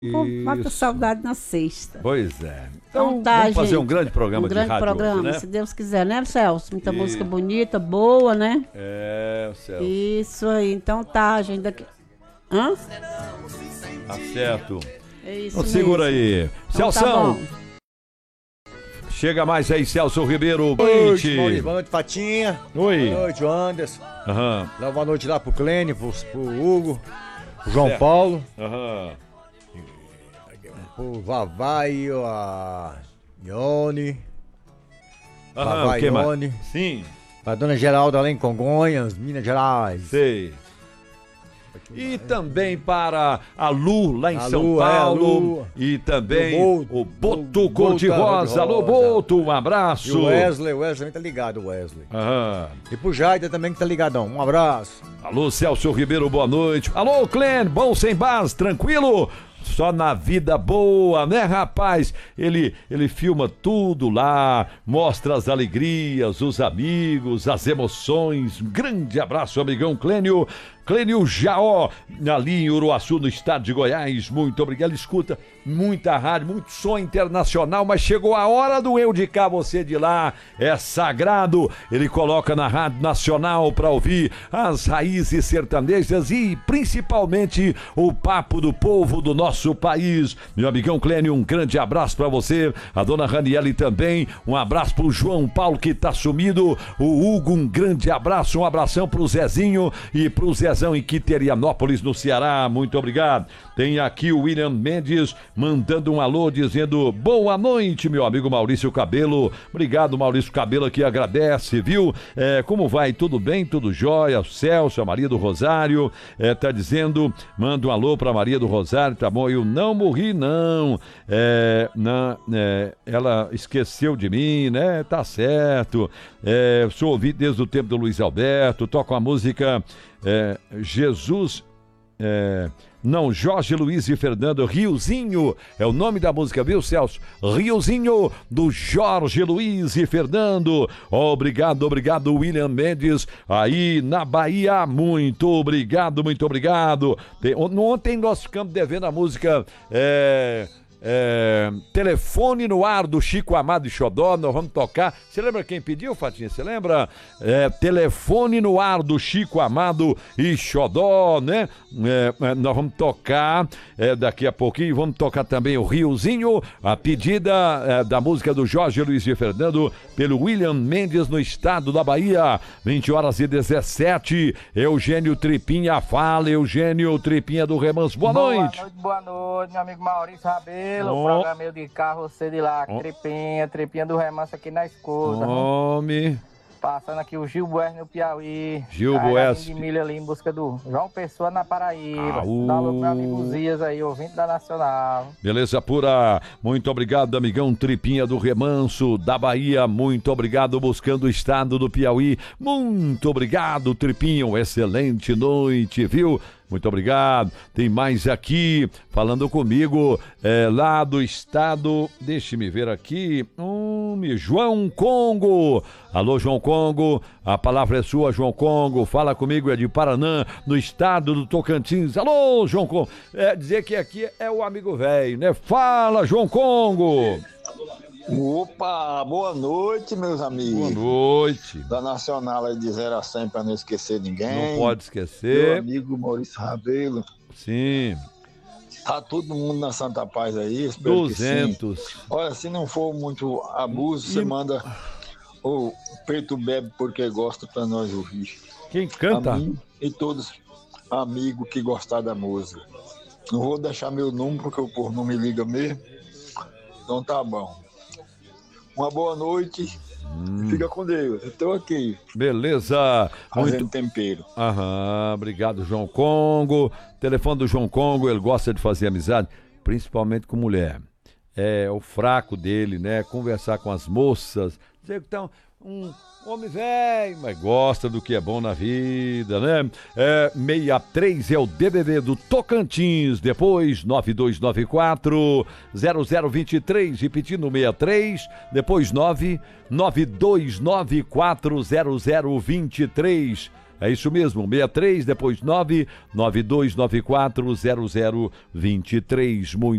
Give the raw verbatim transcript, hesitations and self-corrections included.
Pô, mata saudade na sexta. Pois é. Então, Então tá, vamos fazer gente, um grande programa um grande de rádio programa, hoje, né? se Deus quiser, né, Celso? Muita E- música bonita, boa, né? É, Celso. Isso aí, então tá, gente. Daqui... Hã? Tá certo. É isso Então, segura mesmo. aí. Então tá Celção, bom. chega mais aí, Celso Ribeiro. Boa Boa noite. noite, Maurício. Boa noite, Fatinha. Oi. Boa noite, Anderson. Aham, Dá uma noite lá pro Clênio, pro, pro Hugo, pro João Certo. Paulo, aham. pro Vavai, a Ione, Aham, o Vavai que mais? Ione, Sim, pra Dona Geralda lá em Congonhas, Minas Gerais. sei. E também para a Lu, lá em A São Lu, é, a Paulo. Lu. E também O Boto, o Boto Boto Cor-de-Rosa. Alô, Cor-de-Rosa. Boto, um E abraço. o Wesley, o Wesley também tá ligado, o Wesley. Aham. E pro Jaida também que tá ligadão. Um abraço. Alô, Celso Ribeiro, boa noite. Alô, Clén, bom sem base, tranquilo? Só na vida boa, né, rapaz? Ele, ele filma tudo lá, mostra as alegrias, os amigos, as emoções. Um grande abraço, amigão Clênio. Clênio Jaó, ali em Uruaçu, no estado de Goiás. Muito obrigado. Ele escuta muita rádio, muito som internacional, mas chegou a hora do eu de cá, você de lá. É sagrado. Ele coloca na Rádio Nacional para ouvir as raízes sertanejas e principalmente o papo do povo do nosso país. Meu amigão Clênio, um grande abraço para você. A dona Raniele também. Um abraço pro João Paulo que tá sumido. O Hugo, um grande abraço. Um abração pro Zezinho e pro Zezão em Quiterianópolis, no Ceará. Muito obrigado. Tem aqui o William Mendes mandando um alô dizendo boa noite, meu amigo Maurício Cabelo. Obrigado, Maurício Cabelo, que agradece, viu? É, como vai? Tudo bem? Tudo jóia? O Celso, a Maria do Rosário, é, tá dizendo, manda um alô pra Maria do Rosário, tá bom? Eu não morri, não. É, não é, ela esqueceu de mim, né? Tá certo. É, sou ouvido desde o tempo do Luiz Alberto, toco a música é, Jesus... É, não, Jorge Luiz e Fernando, Riozinho, é o nome da música, viu, Celso? Riozinho, do Jorge Luiz e Fernando. Obrigado, obrigado, William Mendes, aí na Bahia. Muito obrigado, muito obrigado. Tem, ontem nós ficamos devendo a música é, é, Telefone no Ar, do Chico Amado e Xodó. Nós vamos tocar. Você lembra quem pediu, Fatinha? Você lembra? É, Telefone no Ar, do Chico Amado e Xodó, né? É, é, nós vamos tocar é, daqui a pouquinho. Vamos tocar também o Riozinho, a pedida é, da música do Jorge Luiz e Fernando pelo William Mendes, no estado da Bahia. vinte horas e dezessete. Eugênio Tripinha fala. Eugênio Tripinha do Remanso. Boa, Boa noite. noite, boa noite, meu amigo Maurício Rabelo. Oh. Programa eu de carro, você de lá, Oh. Tripinha, Tripinha do Remanso aqui na escuta. Nome. Passando aqui o Gil Bues no Piauí. Gil Carregadinho Bues. de milho ali em busca do João Pessoa na Paraíba. Ah, uh. Dá alô pro meu amigo Zias aí, ouvinte da Nacional. Beleza pura, muito obrigado, amigão Tripinha do Remanso, da Bahia, muito obrigado, buscando o estado do Piauí, muito obrigado, Tripinho, excelente noite, viu? Muito obrigado. Tem mais aqui falando comigo, é, lá do estado, deixe-me ver aqui, hum, João Congo. Alô, João Congo, a palavra é sua, João Congo. Fala comigo, é de Paraná, no estado do Tocantins. Alô, João Congo. É, dizer que aqui é o amigo velho, né? Fala, João Congo. Opa, boa noite, meus amigos. Boa noite. Da Nacional aí de zero a cem para não esquecer ninguém. Não pode Meu esquecer. amigo Maurício Rabelo. Sim. Tá todo mundo na Santa Paz aí, espero que sim. duzentos. Olha, se não for muito abuso, você E- manda o Preto Bebe porque gosta para nós ouvir. Quem canta? A mim e todos amigos que gostar da música. Não vou deixar meu número porque o povo não me liga mesmo. Então tá bom. Uma boa noite. Hum. Fica com Deus. Eu tô aqui Beleza. fazendo Muito. tempero. Aham, obrigado, João Congo. Telefone do João Congo, ele gosta de fazer amizade, principalmente com mulher. É o fraco dele, né? Conversar com as moças. Dizer que tá um homem velho, mas gosta do que é bom na vida, né? É, sessenta e três é o D D D do Tocantins. Depois, nove dois nove quatro zero zero dois três, repetindo, sessenta e três. Depois, nove nove dois nove quatro zero zero dois três. É isso mesmo, sessenta e três, depois nove nove dois nove quatro zero zero dois três. Muito